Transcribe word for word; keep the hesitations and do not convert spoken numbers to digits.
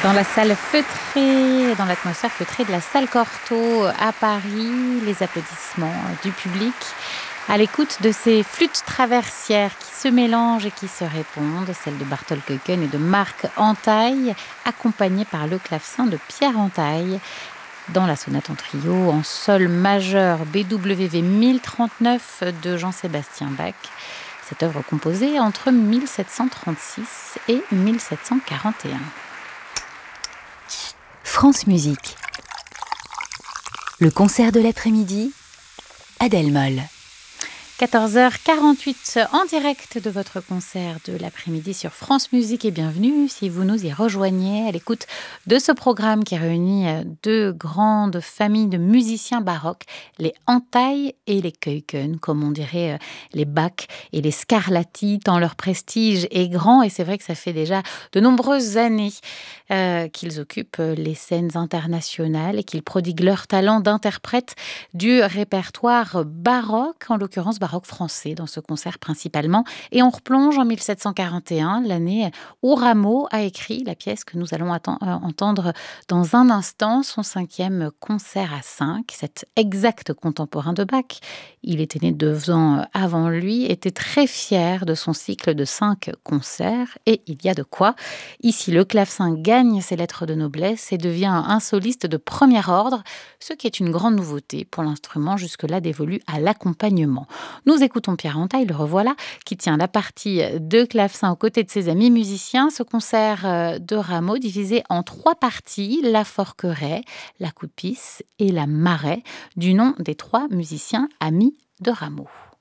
Dans la salle feutrée, dans l'atmosphère feutrée de la salle Cortot à Paris, les applaudissements du public à l'écoute de ces flûtes traversières qui se mélangent et qui se répondent, celles de Barthold Keuken et de Marc Entaille, accompagnées par le clavecin de Pierre Entaille, dans la sonate en trio en sol majeur B W V mille trente-neuf de Jean-Sébastien Bach. Cette œuvre composée entre mille sept cent trente-six et mille sept cent quarante et un. France Musique. Le concert de l'après-midi, Adèle Moll. quatorze heures quarante-huit en direct de votre concert de l'après-midi sur France Musique et bienvenue si vous nous y rejoignez à l'écoute de ce programme qui réunit deux grandes familles de musiciens baroques, les Entaille et les Keuken, comme on dirait les Bach et les Scarlatti, tant leur prestige est grand et c'est vrai que ça fait déjà de nombreuses années euh, qu'ils occupent les scènes internationales et qu'ils prodiguent leur talent d'interprète du répertoire baroque, en l'occurrence baroque français dans ce concert principalement. Et on replonge en mille sept cent quarante et un, l'année où Rameau a écrit la pièce que nous allons atten- euh, entendre dans un instant, son cinquième concert à cinq, cet exact contemporain de Bach. Il était né deux ans avant lui, était très fier de son cycle de cinq concerts et il y a de quoi. Ici, le clavecin gagne ses lettres de noblesse et devient un soliste de premier ordre, ce qui est une grande nouveauté pour l'instrument jusque-là dévolu à l'accompagnement. Nous écoutons Pierre Entaille, le revoilà, qui tient la partie de clavecin aux côtés de ses amis musiciens. Ce concert de Rameau divisé en trois parties, la forquerie, la coup de pisse et la marée, du nom des trois musiciens amis de Rameau.